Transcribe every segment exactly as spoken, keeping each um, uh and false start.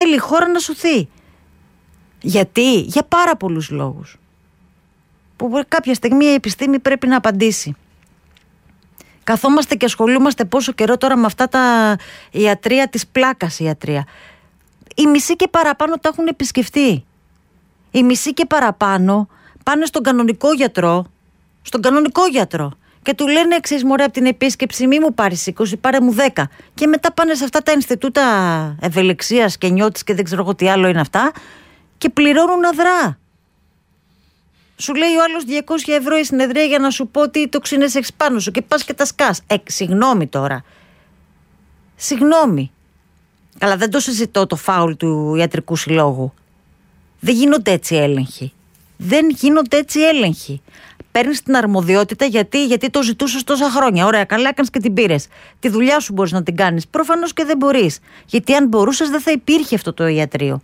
θέλει η χώρα να σωθεί. Γιατί? Για πάρα πολλούς λόγους. Που κάποια στιγμή η επιστήμη πρέπει να απαντήσει. Καθόμαστε και ασχολούμαστε πόσο καιρό τώρα με αυτά τα ιατρία της πλάκας ιατρία. Οι μισοί και παραπάνω τα έχουν επισκεφτεί. Οι μισοί και παραπάνω πάνε στον κανονικό γιατρό, στον κανονικό γιατρό και του λένε εξής, μωρέ, από την επίσκεψη μη μου πάρεις είκοσι, πάρε μου δέκα. Και μετά πάνε σε αυτά τα Ινστιτούτα Ευελιξίας και Νιώτης και δεν ξέρω εγώ τι άλλο είναι αυτά και πληρώνουν αδρά. Σου λέει ο άλλος διακόσια ευρώ η συνεδρία για να σου πω τι τοξίνες έχεις πάνω σου και πας και τα σκάς. Ε, συγγνώμη τώρα. Συγγνώμη. Αλλά δεν το συζητώ το φάουλ του ιατρικού συλλόγου. Δεν γίνονται έτσι έλεγχοι. Δεν γίνονται έτσι έλεγχοι. Παίρνεις την αρμοδιότητα γιατί, γιατί το ζητούσες τόσα χρόνια. Ωραία, καλά έκανες και την πήρες. Τη δουλειά σου μπορείς να την κάνεις. Προφανώς και δεν μπορείς. Γιατί αν μπορούσες δεν θα υπήρχε αυτό το ιατρείο.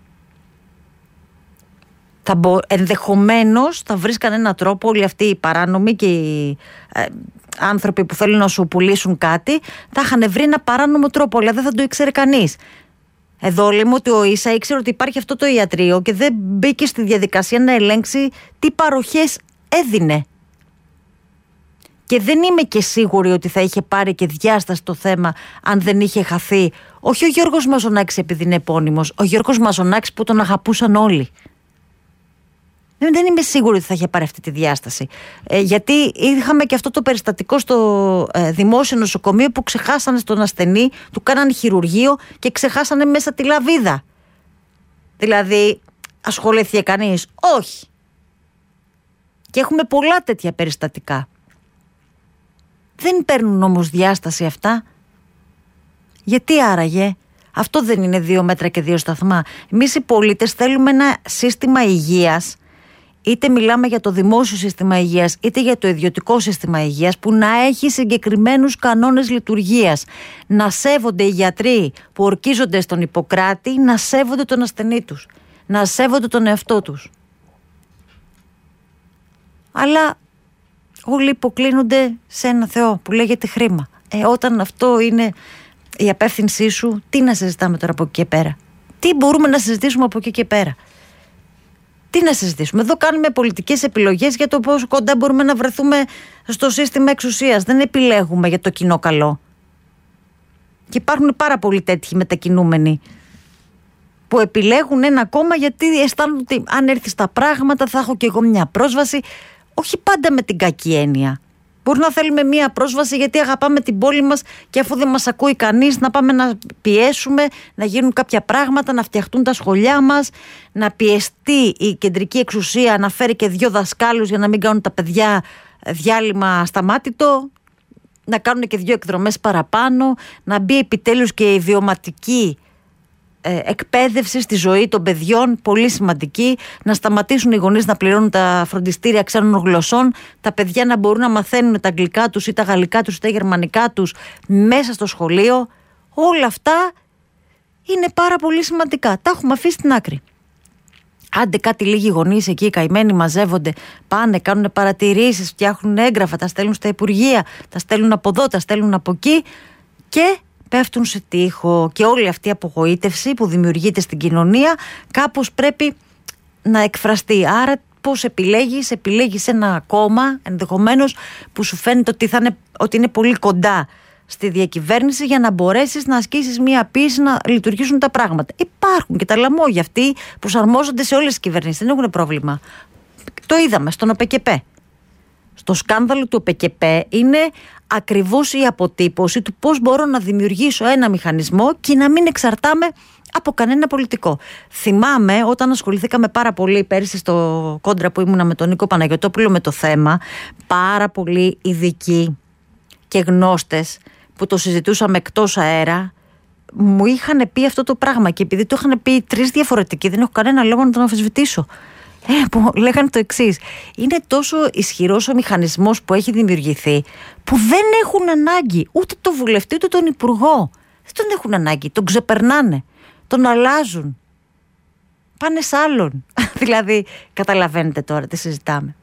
Θα μπο... Ενδεχομένως θα βρεις κανένα τρόπο, όλοι αυτοί οι παράνομοι και οι ε, άνθρωποι που θέλουν να σου πουλήσουν κάτι θα είχαν βρει ένα παράνομο τρόπο, αλλά δεν θα το ήξερε κανείς. Εδώ λέμε ότι ο ΙΣΑ ήξερε ότι υπάρχει αυτό το ιατρείο και δεν μπήκε στη διαδικασία να ελέγξει τι παροχές έδινε. Και δεν είμαι και σίγουρη ότι θα είχε πάρει και διάσταση το θέμα αν δεν είχε χαθεί. Όχι ο Γιώργος Μαζονάκης επειδή είναι επώνυμος, ο Γιώργος Μαζονάκης που τον αγαπούσαν όλοι. Δεν είμαι σίγουρη ότι θα είχε πάρει αυτή τη διάσταση. Ε, γιατί είχαμε και αυτό το περιστατικό στο ε, δημόσιο νοσοκομείο που ξεχάσανε στον ασθενή, του κάνανε χειρουργείο και ξεχάσανε μέσα τη λαβίδα. Δηλαδή, ασχολήθηκε κανείς? Όχι. Και έχουμε πολλά τέτοια περιστατικά. Δεν παίρνουν όμως διάσταση αυτά. Γιατί άραγε? Αυτό δεν είναι δύο μέτρα και δύο σταθμά. Εμείς οι πολίτες θέλουμε ένα σύστημα υγείας, είτε μιλάμε για το δημόσιο σύστημα υγείας είτε για το ιδιωτικό σύστημα υγείας, που να έχει συγκεκριμένους κανόνες λειτουργίας. Να σέβονται οι γιατροί που ορκίζονται στον Ιπποκράτη, να σέβονται τον ασθενή τους, να σέβονται τον εαυτό τους. Αλλά όλοι υποκλίνονται σε ένα Θεό που λέγεται χρήμα. Ε, όταν αυτό είναι η απεύθυνσή σου, τι να συζητάμε τώρα από εκεί και πέρα? Τι μπορούμε να συζητήσουμε από εκεί και πέρα? Τι να συζητήσουμε? Εδώ κάνουμε πολιτικές επιλογές για το πόσο κοντά μπορούμε να βρεθούμε στο σύστημα εξουσίας. Δεν επιλέγουμε για το κοινό καλό. Και υπάρχουν πάρα πολλοί τέτοιοι μετακινούμενοι που επιλέγουν ένα κόμμα γιατί αισθάνονται ότι αν έρθει στα πράγματα θα έχω κι εγώ μια πρόσβαση. Όχι πάντα με την κακή έννοια. Μπορεί να θέλουμε μια πρόσβαση γιατί αγαπάμε την πόλη μας και αφού δεν μας ακούει κανείς να πάμε να πιέσουμε, να γίνουν κάποια πράγματα, να φτιαχτούν τα σχολιά μας, να πιεστεί η κεντρική εξουσία να φέρει και δύο δασκάλους για να μην κάνουν τα παιδιά διάλειμμα ασταμάτητο, να κάνουν και δύο εκδρομές παραπάνω, να μπει επιτέλους και η βιωματική Ε, εκπαίδευση στη ζωή των παιδιών, πολύ σημαντική, να σταματήσουν οι γονείς να πληρώνουν τα φροντιστήρια ξένων γλωσσών, τα παιδιά να μπορούν να μαθαίνουν τα αγγλικά τους ή τα γαλλικά τους ή τα γερμανικά τους μέσα στο σχολείο. Όλα αυτά είναι πάρα πολύ σημαντικά. Τα έχουμε αφήσει στην άκρη. Άντε κάτι λίγοι γονείς εκεί, καημένοι, μαζεύονται, πάνε, κάνουν παρατηρήσεις, φτιάχνουν έγγραφα, τα στέλνουν στα υπουργεία, τα στέλνουν από εδώ, τα στέλνουν από εκεί και πέφτουν σε τοίχο. Και όλη αυτή η απογοήτευση που δημιουργείται στην κοινωνία κάπως πρέπει να εκφραστεί. Άρα πώς επιλέγεις? Επιλέγεις ένα κόμμα ενδεχομένως που σου φαίνεται ότι, θα είναι, ότι είναι πολύ κοντά στη διακυβέρνηση για να μπορέσεις να ασκήσεις μία πίεση να λειτουργήσουν τα πράγματα. Υπάρχουν και τα λαμόγια αυτοί που προσαρμόζονται σε όλες τις κυβερνήσεις, δεν έχουν πρόβλημα. Το είδαμε στον ΟΠΕΚΕΠΕ. Στο σκάνδαλο του ΟΠΕΚΕΠΕ είναι ακριβώς η αποτύπωση του πώς μπορώ να δημιουργήσω ένα μηχανισμό και να μην εξαρτάμε από κανένα πολιτικό. Θυμάμαι όταν ασχοληθήκαμε πάρα πολύ πέρυσι στο κόντρα που ήμουνα με τον Νίκο Παναγιωτόπουλο με το θέμα, πάρα πολλοί ειδικοί και γνώστες που το συζητούσαμε εκτός αέρα μου είχαν πει αυτό το πράγμα και επειδή το είχαν πει τρεις διαφορετικοί δεν έχω κανένα λόγο να τον αμφισβητήσω. Ε, που λέγανε το εξής: είναι τόσο ισχυρός ο μηχανισμός που έχει δημιουργηθεί που δεν έχουν ανάγκη ούτε το βουλευτή ούτε τον υπουργό. Δεν τον έχουν ανάγκη, τον ξεπερνάνε, τον αλλάζουν, πάνε σ' άλλον. Δηλαδή καταλαβαίνετε τώρα τι συζητάμε.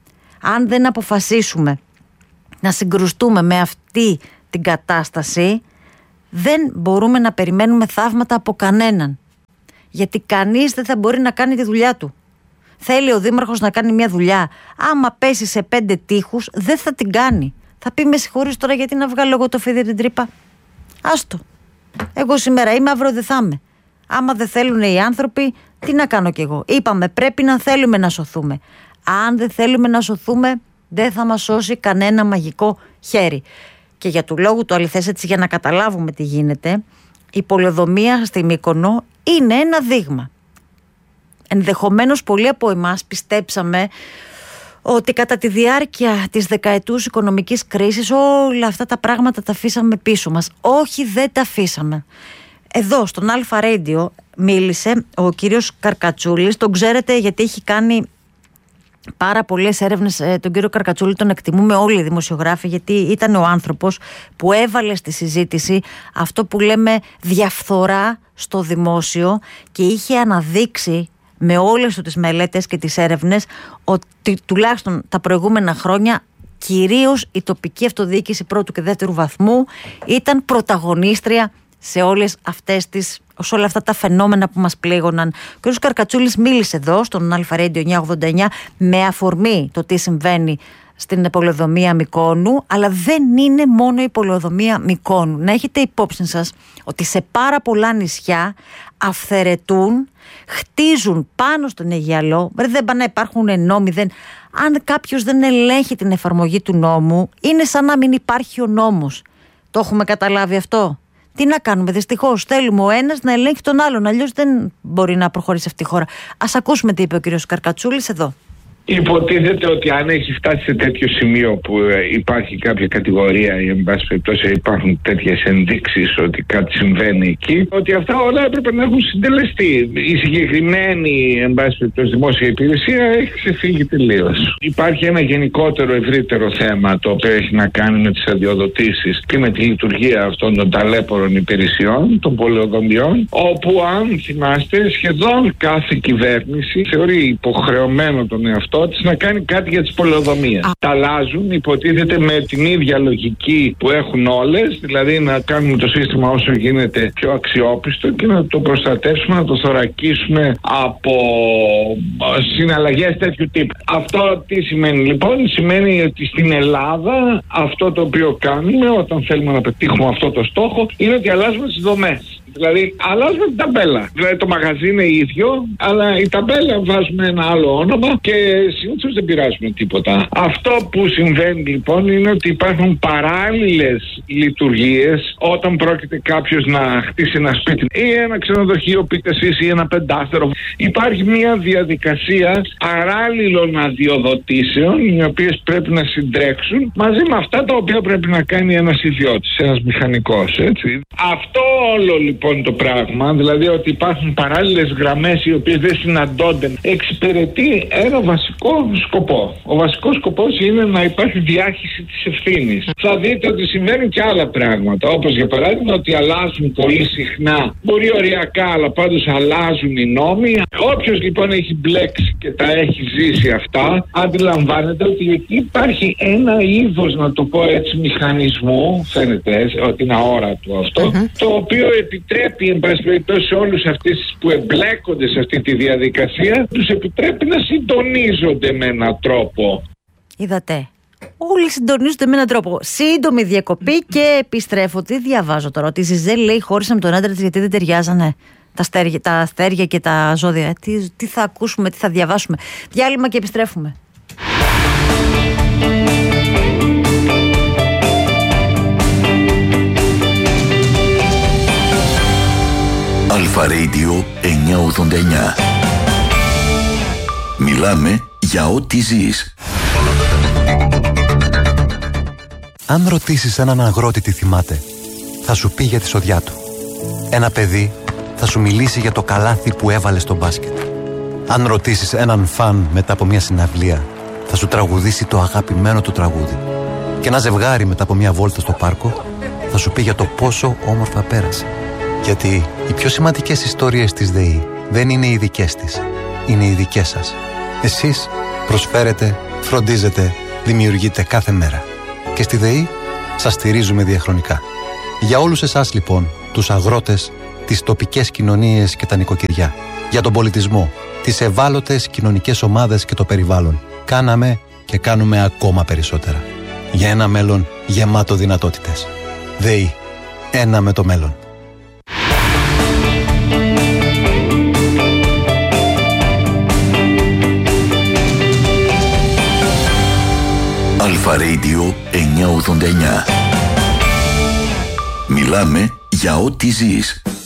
Αν δεν αποφασίσουμε να συγκρουστούμε με αυτή την κατάσταση δεν μπορούμε να περιμένουμε θαύματα από κανέναν. Γιατί κανείς δεν θα μπορεί να κάνει τη δουλειά του. Θέλει ο δήμαρχος να κάνει μια δουλειά. Άμα πέσει σε πέντε τείχους, δεν θα την κάνει. Θα πει με συγχωρείς τώρα, γιατί να βγάλω εγώ το φίδι την τρύπα. Άστο. Εγώ σήμερα είμαι, αύριο δεν θα είμαι. Άμα δεν θέλουν οι άνθρωποι, τι να κάνω κι εγώ. Είπαμε, πρέπει να θέλουμε να σωθούμε. Αν δεν θέλουμε να σωθούμε, δεν θα μας σώσει κανένα μαγικό χέρι. Και για του λόγου του αληθές, έτσι για να καταλάβουμε τι γίνεται, η πολεοδομία στη Μύκονο είναι ένα δείγμα. Ενδεχομένως πολλοί από εμάς πιστέψαμε ότι κατά τη διάρκεια της δεκαετούς οικονομικής κρίσης όλα αυτά τα πράγματα τα αφήσαμε πίσω μας. Όχι, δεν τα αφήσαμε. Εδώ στον Αλφα Radio μίλησε ο κύριος Καρκατσούλης, τον ξέρετε γιατί έχει κάνει πάρα πολλές έρευνες. Τον κύριο Καρκατσούλη τον εκτιμούμε όλοι οι δημοσιογράφοι, γιατί ήταν ο άνθρωπος που έβαλε στη συζήτηση αυτό που λέμε διαφθορά στο δημόσιο και είχε αναδείξει με όλες του τις μελέτες και τις έρευνες ότι τουλάχιστον τα προηγούμενα χρόνια κυρίως η τοπική αυτοδιοίκηση πρώτου και δεύτερου βαθμού ήταν πρωταγωνίστρια σε όλες αυτές τις, σε όλα αυτά τα φαινόμενα που μας πλήγωναν. Ο κ. Καρκατσούλης μίλησε εδώ στον Αλφα Radio εννιακόσια ογδόντα εννιά με αφορμή το τι συμβαίνει στην πολεοδομία Μυκόνου, αλλά δεν είναι μόνο η πολεοδομία Μυκόνου. Να έχετε υπόψη σας ότι σε πάρα πολλά νησιά αυθαιρετούν, χτίζουν πάνω στον Αιγιαλό. Δεν πάνε να υπάρχουν νόμοι. Δεν... Αν κάποιος δεν ελέγχει την εφαρμογή του νόμου, είναι σαν να μην υπάρχει ο νόμος. Το έχουμε καταλάβει αυτό? Τι να κάνουμε? Δυστυχώς θέλουμε ο ένας να ελέγχει τον άλλον, αλλιώς δεν μπορεί να προχωρήσει αυτή η χώρα. Ας ακούσουμε τι είπε ο κύριος Καρκατσούλης εδώ. Υποτίθεται ότι αν έχει φτάσει σε τέτοιο σημείο που υπάρχει κάποια κατηγορία ή εν πάση περιπτώσει υπάρχουν τέτοιες ενδείξεις ότι κάτι συμβαίνει εκεί, ότι αυτά όλα έπρεπε να έχουν συντελεστεί. Η συγκεκριμένη εν πάση περιπτώσει δημόσια υπηρεσία έχει ξεφύγει τελείως. Υπάρχει ένα γενικότερο ευρύτερο θέμα το οποίο έχει να κάνει με τις αδειοδοτήσεις και με τη λειτουργία αυτών των ταλέπορων υπηρεσιών, των πολεοδομιών, όπου αν θυμάστε σχεδόν κάθε κυβέρνηση θεωρεί υποχρεωμένο τον εαυτό της να κάνει κάτι για τις πολεοδομίες. Τα αλλάζουν, υποτίθεται, με την ίδια λογική που έχουν όλες, δηλαδή να κάνουμε το σύστημα όσο γίνεται πιο αξιόπιστο και να το προστατεύσουμε, να το θωρακίσουμε από συναλλαγές τέτοιου τύπου. Αυτό τι σημαίνει λοιπόν? Σημαίνει ότι στην Ελλάδα αυτό το οποίο κάνουμε όταν θέλουμε να πετύχουμε αυτό το στόχο είναι ότι αλλάζουμε τις δομές. Δηλαδή, αλλάζουμε την ταμπέλα. Δηλαδή, το μαγαζί είναι ίδιο, αλλά η ταμπέλα βάζουμε ένα άλλο όνομα και συνήθως δεν πειράζουμε τίποτα. Αυτό που συμβαίνει λοιπόν είναι ότι υπάρχουν παράλληλες λειτουργίες όταν πρόκειται κάποιος να χτίσει ένα σπίτι ή ένα ξενοδοχείο, πείτε εσείς, ή ένα πεντάστερο. Υπάρχει μια διαδικασία παράλληλων αδειοδοτήσεων, οι οποίες πρέπει να συντρέξουν μαζί με αυτά τα οποία πρέπει να κάνει ένας ιδιώτης, ένας μηχανικός, έτσι. Αυτό όλο λοιπόν το πράγμα, δηλαδή ότι υπάρχουν παράλληλες γραμμές οι οποίες δεν συναντώνται, εξυπηρετεί ένα βασικό σκοπό. Ο βασικός σκοπός είναι να υπάρχει διάχυση της ευθύνης. Θα δείτε ότι συμβαίνουν και άλλα πράγματα, όπως για παράδειγμα ότι αλλάζουν πολύ συχνά, μπορεί οριακά, αλλά πάντως αλλάζουν οι νόμοι. Όποιος λοιπόν έχει μπλέξει και τα έχει ζήσει αυτά, αντιλαμβάνεται ότι εκεί υπάρχει ένα είδος, να το πω έτσι, μηχανισμού, φαίνεται ότι είναι αόρατο αυτό, uh-huh. το οποίο επιτρέπει εν πάση περιπτώσει σε όλους αυτές που εμπλέκονται σε αυτή τη διαδικασία, τους επιτρέπει να συντονίζονται με έναν τρόπο. Είδατε, όλοι συντονίζονται με έναν τρόπο. Σύντομη διακοπή και επιστρέφω. Τι διαβάζω τώρα? Ότι η Ζιζέλ λέει χώρισε με τον άντρα της γιατί δεν ταιριάζανε τα αστέρια, τα αστέρια και τα ζώδια. Τι, τι θα ακούσουμε, τι θα διαβάσουμε? Διάλειμμα και επιστρέφουμε. Αλφα Radio εννιακόσια ογδόντα εννιά. Μιλάμε για ό,τι ζεις. Αν ρωτήσεις έναν αγρότη τι θυμάται, θα σου πει για τη σοδιά του. Ένα παιδί θα σου μιλήσει για το καλάθι που έβαλε στο μπάσκετ. Αν ρωτήσεις έναν φαν μετά από μια συναυλία, θα σου τραγουδήσει το αγαπημένο του τραγούδι. Και ένα ζευγάρι μετά από μια βόλτα στο πάρκο θα σου πει για το πόσο όμορφα πέρασε. Γιατί οι πιο σημαντικές ιστορίες της ΔΕΗ δεν είναι οι δικές της, είναι οι δικές σας. Εσείς προσφέρετε, φροντίζετε, δημιουργείτε κάθε μέρα. Και στη ΔΕΗ σας στηρίζουμε διαχρονικά. Για όλους εσάς λοιπόν, τους αγρότες, τις τοπικές κοινωνίες και τα νοικοκυριά, για τον πολιτισμό, τις ευάλωτες κοινωνικές ομάδες και το περιβάλλον. Κάναμε και κάνουμε ακόμα περισσότερα. Για ένα μέλλον γεμάτο δυνατότητες. ΔΕΗ. Ένα με το μέλλον. Αλφα Radio εννιακόσια ογδόντα εννιά. Μιλάμε για ό,τι ζεις.